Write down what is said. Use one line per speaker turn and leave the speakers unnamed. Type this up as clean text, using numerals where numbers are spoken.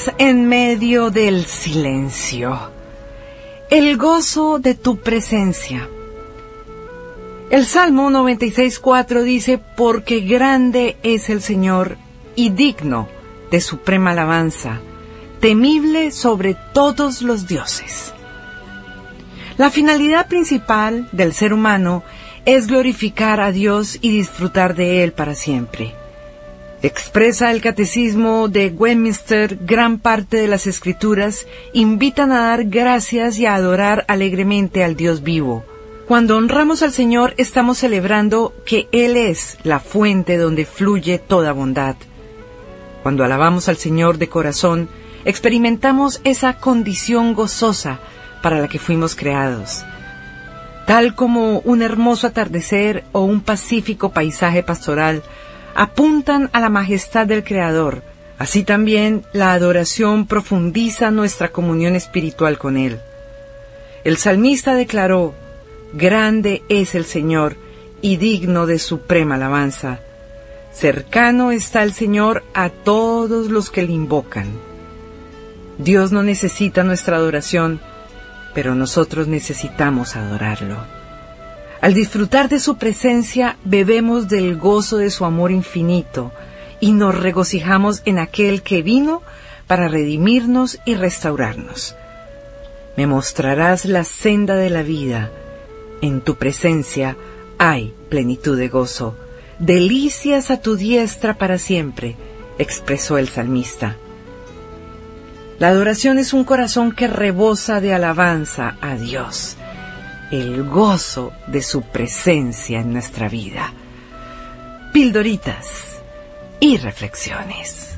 paz en medio del silencio. El gozo de tu presencia. El Salmo 96:4 dice: porque grande es el Señor y digno de suprema alabanza, temible sobre todos los dioses. La finalidad principal del ser humano es glorificar a Dios y disfrutar de Él para siempre. Expresa el Catecismo de Westminster, gran parte de las Escrituras invitan a dar gracias y a adorar alegremente al Dios vivo. Cuando honramos al Señor, estamos celebrando que Él es la fuente donde fluye toda bondad. Cuando alabamos al Señor de corazón, experimentamos esa condición gozosa para la que fuimos creados. Tal como un hermoso atardecer o un pacífico paisaje pastoral apuntan a la majestad del Creador, así también la adoración profundiza nuestra comunión espiritual con Él. El salmista declaró: grande es el Señor y digno de suprema alabanza. Cercano está el Señor a todos los que le invocan. Dios no necesita nuestra adoración, pero nosotros necesitamos adorarlo. Al disfrutar de su presencia, bebemos del gozo de su amor infinito y nos regocijamos en aquel que vino para redimirnos y restaurarnos. Me mostrarás la senda de la vida. En tu presencia hay plenitud de gozo. Delicias a tu diestra para siempre, expresó el salmista. La adoración es un corazón que rebosa de alabanza a Dios, el gozo de su presencia en nuestra vida. Pildoritas y reflexiones.